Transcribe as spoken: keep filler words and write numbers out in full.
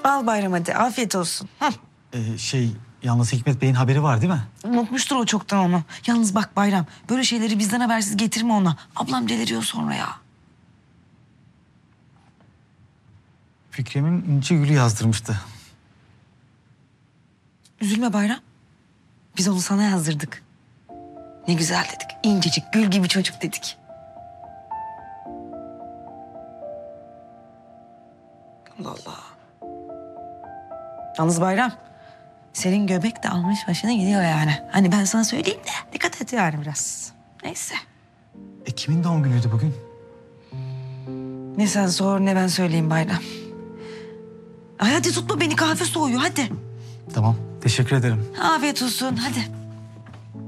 Al Bayram hadi. Afiyet olsun. Hı. Ee, şey, yalnız Hikmet Bey'in haberi var değil mi? Unutmuştur o çoktan onu. Yalnız bak Bayram, böyle şeyleri bizden habersiz getirme ona. Ablam deliriyor sonra ya. Fikrimin ince gülü yazdırmıştı. Üzülme Bayram. Biz onu sana yazdırdık. Ne güzel dedik. İncecik, gül gibi çocuk dedik. Allah Allah. Yalnız Bayram, senin göbek de almış başına gidiyor yani. Hani ben sana söyleyeyim de dikkat et yani biraz. Neyse. E kimin doğum günüydü bugün? Ne sen sor ne ben söyleyeyim Bayram. Ay hadi tutma beni, kahve soğuyor hadi. Tamam, teşekkür ederim. Afiyet olsun hadi.